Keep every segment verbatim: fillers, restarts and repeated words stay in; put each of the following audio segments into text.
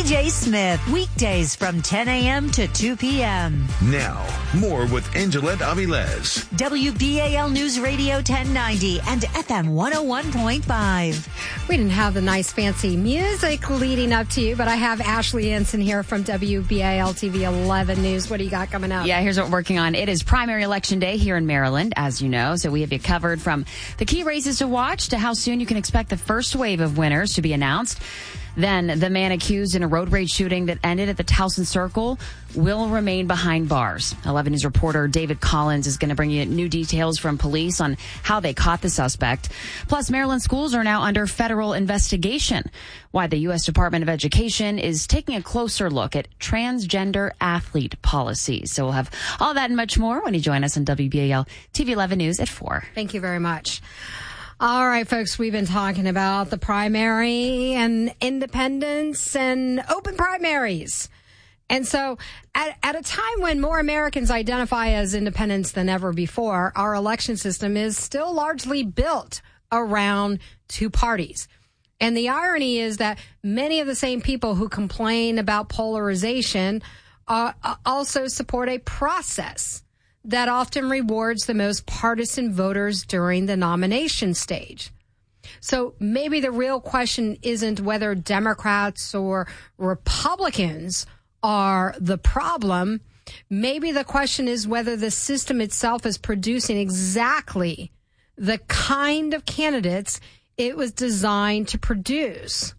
J. Smith, weekdays from ten a.m. to two p.m. Now, more with Angelette Avilés. W B A L News Radio ten ninety and F M one oh one point five. We didn't have the nice fancy music leading up to you, but I have Ashley Ensign here from W B A L T V eleven News. What do you got coming up? Yeah, here's what we're working on. It is primary election day here in Maryland, as you know, so we have you covered from the key races to watch to how soon you can expect the first wave of winners to be announced. Then the man accused in a road rage shooting that ended at the Towson Circle will remain behind bars. eleven News reporter David Collins is going to bring you new details from police on how they caught the suspect. Plus, Maryland schools are now under federal investigation. Why the U S Department of Education is taking a closer look at transgender athlete policies. So we'll have all that and much more when you join us on W B A L T V eleven News at four. Thank you very much. All right, folks, we've been talking about the primary and independence and open primaries. And so at, at a time when more Americans identify as independents than ever before, our election system is still largely built around two parties. And the irony is that many of the same people who complain about polarization uh, also support a process that often rewards the most partisan voters during the nomination stage. So maybe the real question isn't whether Democrats or Republicans are the problem. Maybe the question is whether the system itself is producing exactly the kind of candidates it was designed to produce.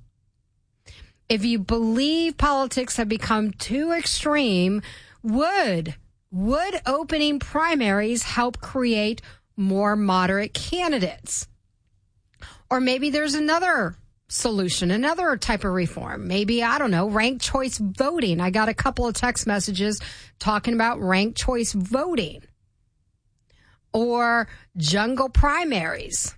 If you believe politics have become too extreme, would Would opening primaries help create more moderate candidates? Or maybe there's another solution, another type of reform. Maybe, I don't know, ranked choice voting. I got a couple of text messages talking about ranked choice voting. Or jungle primaries.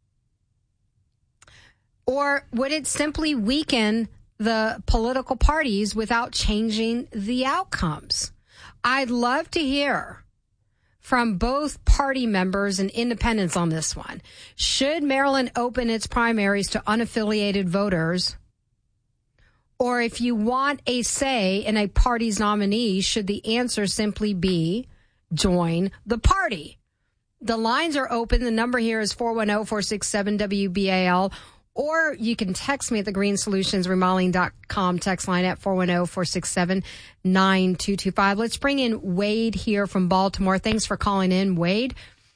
Or would it simply weaken the political parties without changing the outcomes? I'd love to hear from both party members and independents on this one. Should Maryland open its primaries to unaffiliated voters? Or if you want a say in a party's nominee, should the answer simply be join the party? The lines are open. The number here is four one zero, four six seven, W B A L. Or you can text me at the green solutions remodeling dot com text line at four one zero, four six seven, nine two two five. Let's bring in Wade here from Baltimore. Thanks for calling in, Wade.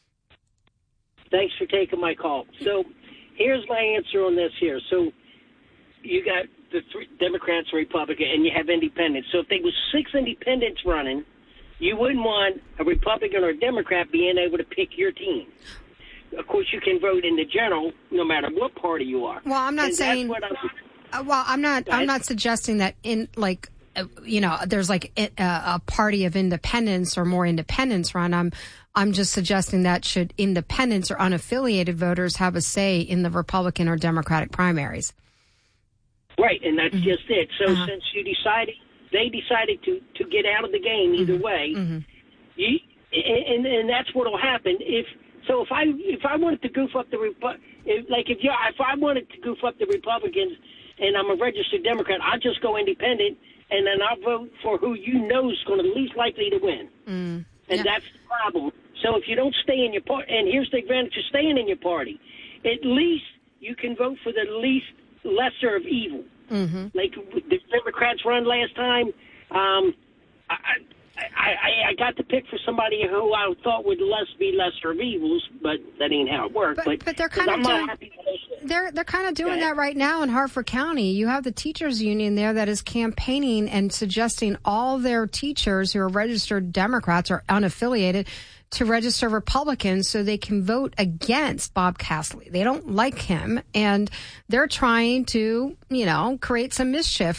Thanks for taking my call. So here's my answer on this here. So you got the three Democrats and Republicans, and you have independents. So if there was six independents running, you wouldn't want a Republican or a Democrat being able to pick your team. Of course, you can vote in the general, no matter what party you are. Well, I'm not and saying. That's what I'm, uh, well, I'm not. I'm not suggesting that in like, uh, you know, there's like a, a party of independents or more independents run. I'm. I'm just suggesting that should independents or unaffiliated voters have a say in the Republican or Democratic primaries. Right, and that's mm-hmm. just it. So uh-huh. since you decided, they decided to, to get out of the game either mm-hmm. way, mm-hmm. you, and and that's what will happen if. So if I if I wanted to goof up the Repu- if, like if you if I wanted to goof up the Republicans and I'm a registered Democrat, I'll just go independent and then I'll vote for who you know is going to be least likely to win. Mm. And yeah. that's the problem. So if you don't stay in your party, and here's the advantage of staying in your party, at least you can vote for the least lesser of evil. Mm-hmm. Like the Democrats run last time. Um, I, I, I got to pick for somebody who I thought would less be lesser of evils, but that ain't how it worked. But, but, but they're kind of doing, they're they're kind of doing that right now in Harford County. You have the teachers union there that is campaigning and suggesting all their teachers who are registered Democrats or unaffiliated to register Republicans so they can vote against Bob Castle. They don't like him, and they're trying to, you know, create some mischief